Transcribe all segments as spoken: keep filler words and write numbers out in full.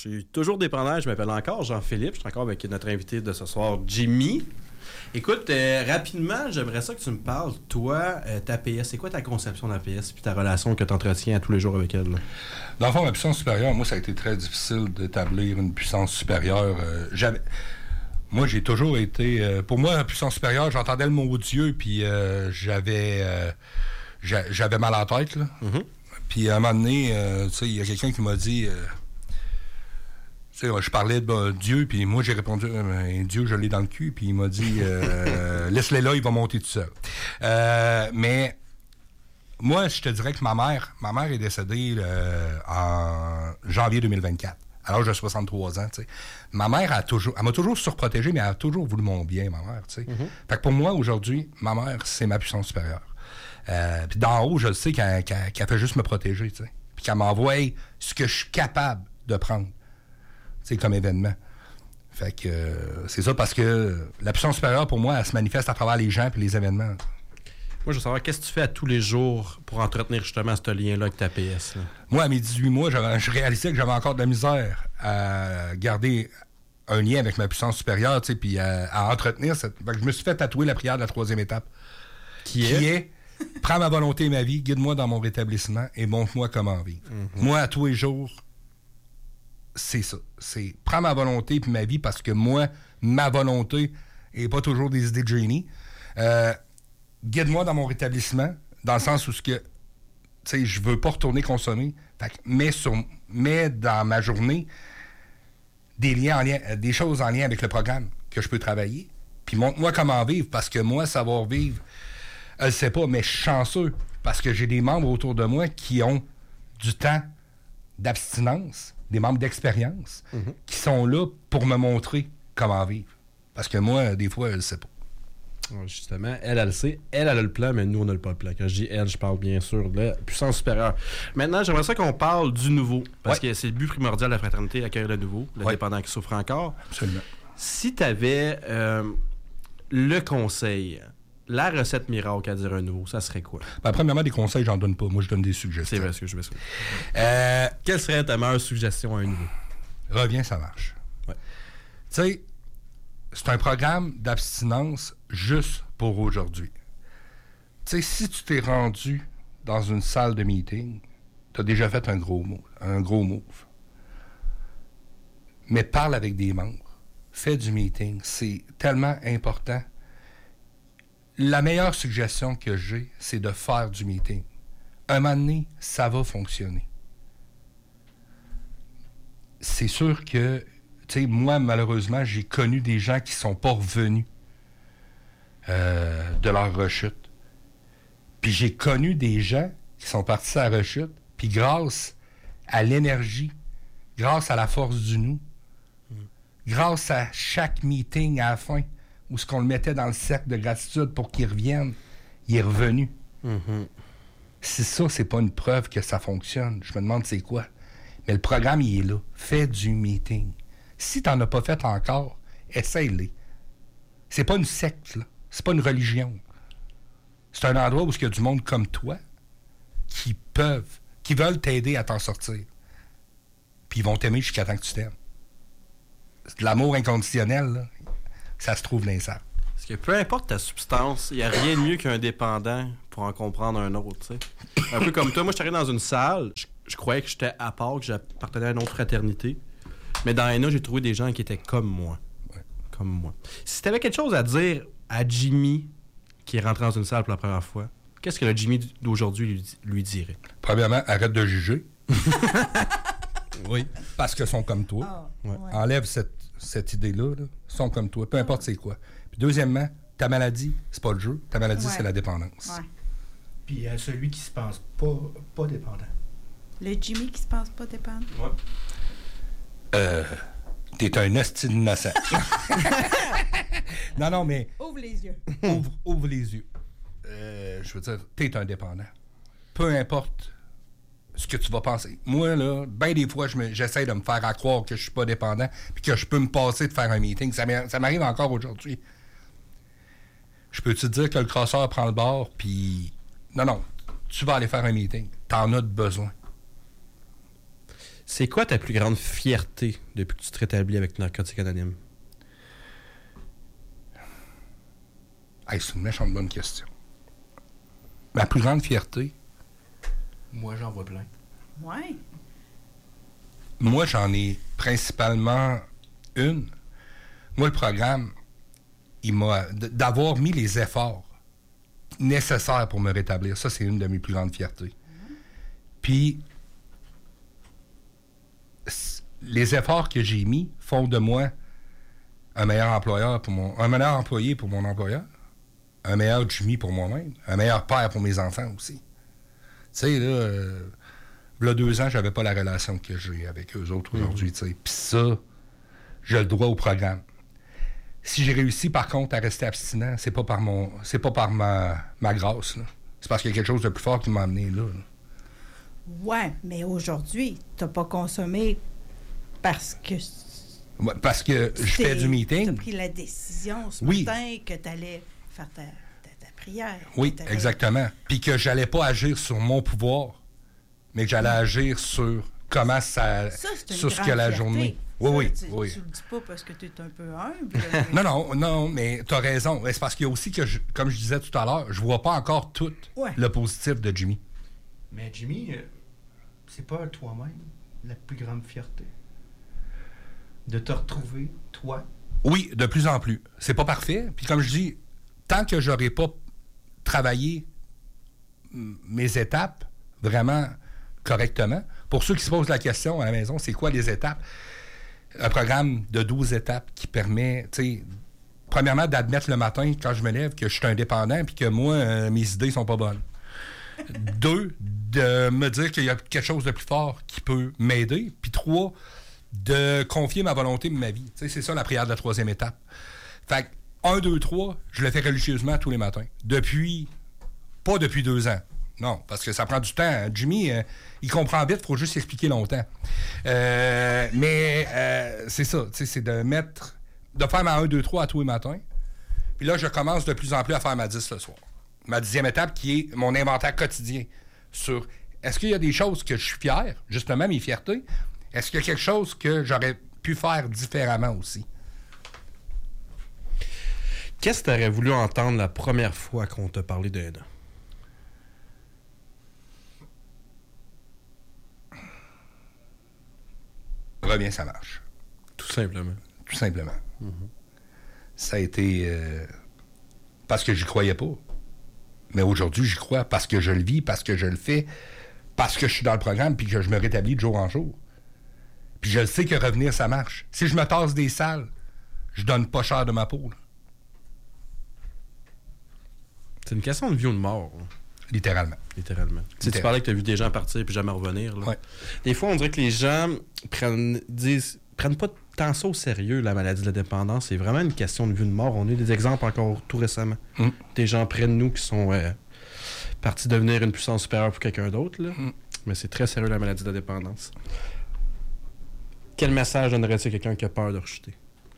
Je suis toujours dépendant. Je m'appelle encore Jean-Philippe. Je suis encore avec notre invité de ce soir, Jimmy. Écoute, euh, rapidement, j'aimerais ça que tu me parles, toi, euh, ta P S. C'est quoi ta conception de la P S puis ta relation que tu entretiens à tous les jours avec elle? Là? Dans le fond, la puissance supérieure, moi, ça a été très difficile d'établir une puissance supérieure. Euh, j'avais... Moi, j'ai toujours été... Euh, pour moi, la puissance supérieure, j'entendais le mot Dieu, puis euh, j'avais... Euh, j'a- j'avais mal à la tête, là. Mm-hmm. Puis à un moment donné, euh, tu sais, il y a quelqu'un qui m'a dit... Euh, tu sais, je parlais de ben, Dieu, puis moi, j'ai répondu, ben, Dieu, je l'ai dans le cul, puis il m'a dit, euh, laisse-les là, il va monter tout seul. Euh, mais moi, je te dirais que ma mère, ma mère est décédée euh, en janvier deux mille vingt-quatre, à l'âge de soixante-trois ans, tu sais. Ma mère a toujours, elle m'a toujours surprotégé, mais elle a toujours voulu mon bien, ma mère, tu sais. Mm-hmm. Fait que pour moi, aujourd'hui, ma mère, c'est ma puissance supérieure. Euh, puis d'en haut, je le sais qu'elle, qu'elle, qu'elle fait juste me protéger, tu sais. Puis qu'elle m'envoie ce que je suis capable de prendre. C'est comme événement. Fait que euh, c'est ça parce que la puissance supérieure, pour moi, elle se manifeste à travers les gens et les événements. Moi, je veux savoir, qu'est-ce que tu fais à tous les jours pour entretenir justement ce lien-là avec ta P S? Là? Moi, à mes dix-huit mois, je réalisais que j'avais encore de la misère à garder un lien avec ma puissance supérieure, tu sais, puis à, à entretenir cette... Fait que je me suis fait tatouer la prière de la troisième étape. Qui est? Qui est, prends ma volonté et ma vie, guide-moi dans mon rétablissement et montre-moi comment vivre. Mm-hmm. Moi, à tous les jours, c'est ça. C'est prends ma volonté puis ma vie parce que moi, ma volonté n'est pas toujours des idées de génie. Euh, guide-moi dans mon rétablissement, dans le sens où ce que, tu sais, je veux pas retourner consommer. Fait que mets, sur, mets dans ma journée des liens en lien, des choses en lien avec le programme que je peux travailler. Puis montre-moi comment vivre parce que moi, savoir vivre, je ne sais pas, mais je suis chanceux parce que j'ai des membres autour de moi qui ont du temps d'abstinence, des membres d'expérience, mm-hmm. qui sont là pour me montrer comment vivre. Parce que moi, des fois, je ne sais pas. Ouais, justement, elle, elle le sait. Elle, elle a le plan, mais nous, on n'a pas le plan. Quand je dis elle, je parle bien sûr de la puissance supérieure. Maintenant, j'aimerais ça qu'on parle du nouveau. Parce ouais. que c'est le but primordial de la fraternité, accueillir le nouveau, le ouais. dépendant qui souffre encore. Absolument. Si tu avais euh, le conseil... La recette miracle à dire un nouveau, ça serait quoi? Ben, premièrement, des conseils, j'en donne pas. Moi, je donne des suggestions. C'est vrai ce que je veux dire. Euh, Quelle serait ta meilleure suggestion à un nouveau? Reviens, ça marche. Ouais. Tu sais, c'est un programme d'abstinence juste pour aujourd'hui. Tu sais, si tu t'es rendu dans une salle de meeting, tu as déjà fait un gros move, un gros move. Mais parle avec des membres. Fais du meeting. C'est tellement important. La meilleure suggestion que j'ai, c'est de faire du meeting. Un moment donné, ça va fonctionner. C'est sûr que, tu sais, moi, malheureusement, j'ai connu des gens qui ne sont pas revenus euh, de leur rechute. Puis j'ai connu des gens qui sont partis à la rechute, puis grâce à l'énergie, grâce à la force du nous, mm. grâce à chaque meeting à la fin, où ce qu'on le mettait dans le cercle de gratitude pour qu'il revienne, il est revenu. Mm-hmm. Si ça, c'est pas une preuve que ça fonctionne, je me demande c'est quoi. Mais le programme, il est là. Fais du meeting. Si t'en as pas fait encore, essaye-les. C'est pas une secte, là. C'est pas une religion. C'est un endroit où il y a du monde comme toi qui peuvent, qui veulent t'aider à t'en sortir. Puis ils vont t'aimer jusqu'à temps que tu t'aimes. C'est de l'amour inconditionnel, là. Ça se trouve dans les salles. Parce que peu importe ta substance, il n'y a rien de mieux qu'un dépendant pour en comprendre un autre, tu sais. Un peu comme toi, moi, je suis arrivé dans une salle, je, je croyais que j'étais à part, que j'appartenais à une autre fraternité. Mais dans N A, j'ai trouvé des gens qui étaient comme moi. Ouais. Comme moi. Si tu avais quelque chose à dire à Jimmy, qui est rentré dans une salle pour la première fois, qu'est-ce que le Jimmy d'aujourd'hui lui, lui dirait? Premièrement, arrête de juger. Oui. Parce que sont comme toi. Oh, ouais. Enlève cette cette idée-là, là, sont comme toi, peu importe c'est quoi. Puis deuxièmement, ta maladie, c'est pas le jeu, ta maladie, ouais. c'est la dépendance. Ouais. Puis euh, celui qui se pense pas, pas dépendant. Le Jimmy qui se pense pas dépendant? Ouais. Euh, t'es un esti innocent. non, non, mais... Ouvre les yeux. Ouvre, ouvre les yeux. Euh, je veux dire, t'es un dépendant. Peu importe ce que tu vas penser. Moi, là, bien des fois, je me, j'essaie de me faire à croire que je suis pas dépendant puis que je peux me passer de faire un meeting. Ça m'arrive, ça m'arrive encore aujourd'hui. Je peux te dire que le crosseur prend le bord puis... Non, non. Tu vas aller faire un meeting. T'en as de besoin. C'est quoi ta plus grande fierté depuis que tu te rétablis avec Narcotique Anonyme? Hey, c'est une méchante bonne question. Ma plus grande fierté, Moi, j'en vois plein. Ouais. moi, j'en ai principalement une. Moi, le programme, il m'a... d'avoir mis les efforts nécessaires pour me rétablir, ça, c'est une de mes plus grandes fiertés. Puis, les efforts que j'ai mis font de moi un meilleur employeur pour mon... un meilleur employé pour mon employeur, un meilleur Jimmy pour moi-même, un meilleur père pour mes enfants aussi. Tu sais, là... Euh... Il y a deux ans, j'avais pas la relation que j'ai avec eux autres aujourd'hui. Mm-hmm. Puis ça, je le dois au programme. Si j'ai réussi, par contre, à rester abstinent, c'est pas par mon, c'est pas par ma, ma grâce. Là. C'est parce qu'il y a quelque chose de plus fort qui m'a amené là. là. Ouais, mais aujourd'hui, t'as pas consommé parce que... Ouais, parce que je fais du meeting. T'as pris la décision ce oui. matin que t'allais faire ta, ta, ta prière. Oui, t'allais... exactement. Puis que j'allais pas agir sur mon pouvoir, mais que j'allais agir sur comment ça... Ça, c'est une sur ce que la fierté. journée... Ça, Oui, tu, oui, oui. Tu le dis pas parce que tu es un peu humble. non, non, non, mais tu as raison. C'est parce qu'il y a aussi que, je, comme je disais tout à l'heure, je vois pas encore tout ouais. le positif de Jimmy. Mais Jimmy, euh, c'est pas toi-même la plus grande fierté de te retrouver, toi? Oui, de plus en plus. C'est pas parfait. Puis comme je dis, tant que j'aurai pas travaillé mes étapes vraiment correctement, pour ceux qui se posent la question à la maison, c'est quoi les étapes? Un programme de douze étapes qui permet, tu sais, premièrement, d'admettre le matin, quand je me lève, que je suis indépendant puis que moi, euh, mes idées sont pas bonnes. Deux, de me dire qu'il y a quelque chose de plus fort qui peut m'aider. Puis trois, de confier ma volonté de ma vie. Tu sais, c'est ça la prière de la troisième étape. Fait que, un, deux, trois, je le fais religieusement tous les matins. Depuis, pas depuis deux ans. Non, parce que ça prend du temps. Jimmy, euh, il comprend vite, il faut juste expliquer longtemps. Euh, mais euh, c'est ça, tu sais, c'est de mettre, de faire ma un, deux, trois à tous les matins. Puis là, je commence de plus en plus à faire ma dix le soir. Ma dixième étape qui est mon inventaire quotidien sur est-ce qu'il y a des choses que je suis fier, justement, mes fiertés? Est-ce qu'il y a quelque chose que j'aurais pu faire différemment aussi? Qu'est-ce que tu aurais voulu entendre la première fois qu'on t'a parlé de N A? Reviens, ça marche. Tout simplement. Tout simplement. Mm-hmm. Ça a été... Euh, parce que j'y croyais pas. Mais aujourd'hui, j'y crois parce que je le vis, parce que je le fais, parce que je suis dans le programme puis que je me rétablis de jour en jour. Puis je le sais que revenir, ça marche. Si je me tasse des salles, je donne pas cher de ma peau. Là. C'est une question de vie ou de mort. Hein. Littéralement. Littéralement. Tu, sais, tu parlais que tu as vu des gens partir puis jamais revenir. Là. Ouais. Des fois, on dirait que les gens prennent, disent, prennent pas tant ça au sérieux, la maladie de la dépendance. C'est vraiment une question de vie ou de mort. On a eu des exemples encore tout récemment. Mm. Des gens près de nous qui sont euh, partis devenir une puissance supérieure pour quelqu'un d'autre. Là. Mm. Mais c'est très sérieux, la maladie de la dépendance. Quel message donnerais-tu à quelqu'un qui a peur de rechuter?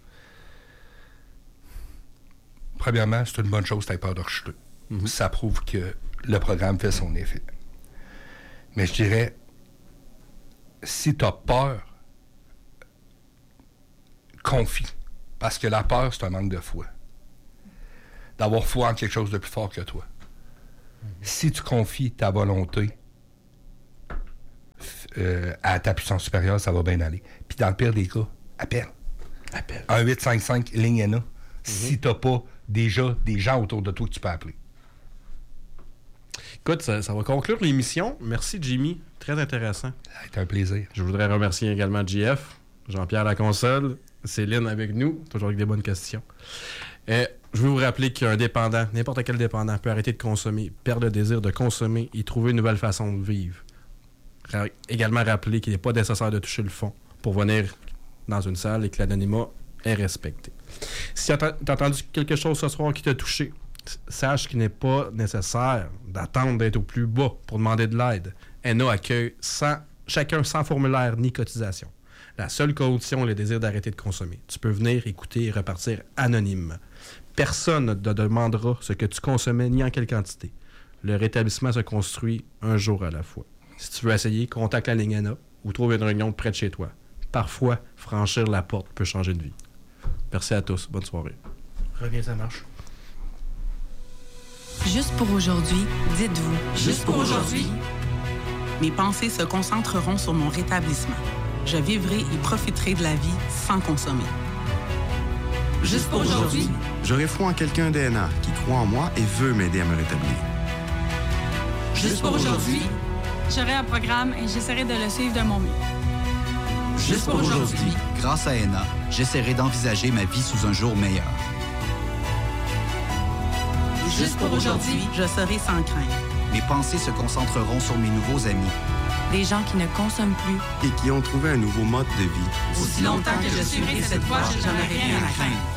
Premièrement, c'est une bonne chose que tu aies peur de rechuter. Mm-hmm. Ça prouve que le programme fait son effet. Mais je dirais, si tu as peur, confie. Parce que la peur, c'est un manque de foi. D'avoir foi en quelque chose de plus fort que toi. Mm-hmm. Si tu confies ta volonté euh, à ta puissance supérieure, ça va bien aller. Puis dans le pire des cas, appelle. Appelle. un huit cinq cinq ligne N A. Mm-hmm. Si tu n'as pas déjà des gens autour de toi que tu peux appeler. Écoute, ça, ça va conclure l'émission. Merci, Jimmy. Très intéressant. Ça a été un plaisir. Je voudrais remercier également J F, Jean-Pierre à la console, Céline avec nous, toujours avec des bonnes questions. Euh, je veux vous rappeler qu'un dépendant, n'importe quel dépendant, peut arrêter de consommer, perdre le désir de consommer et trouver une nouvelle façon de vivre. Ra- également rappeler qu'il n'est pas nécessaire de toucher le fond pour venir dans une salle et que l'anonymat est respecté. Si tu as entendu quelque chose ce soir qui t'a touché, sache qu'il n'est pas nécessaire d'attendre d'être au plus bas pour demander de l'aide. N A accueille sans, chacun sans formulaire ni cotisation. La seule condition est le désir d'arrêter de consommer. Tu peux venir, écouter et repartir anonyme. Personne ne te demandera ce que tu consommais ni en quelle quantité. Le rétablissement se construit un jour à la fois. Si tu veux essayer, contacte la ligne N A ou trouve une réunion près de chez toi. Parfois, franchir la porte peut changer de vie. Merci à tous. Bonne soirée. Reviens, ça marche. Juste pour aujourd'hui, dites-vous. Juste pour aujourd'hui, mes pensées se concentreront sur mon rétablissement. Je vivrai et profiterai de la vie sans consommer. juste pour aujourd'hui, j'aurai foi en quelqu'un d'A N A qui croit en moi et veut m'aider à me rétablir. juste pour aujourd'hui, j'aurai un programme et j'essaierai de le suivre de mon mieux. juste pour aujourd'hui, grâce à A N A, j'essaierai d'envisager ma vie sous un jour meilleur. juste pour aujourd'hui, Je serai sans crainte. Mes pensées se concentreront sur mes nouveaux amis. Des gens qui ne consomment plus. Et qui ont trouvé un nouveau mode de vie. aussi longtemps que je suivrai cette voie, je n'aurai rien à craindre.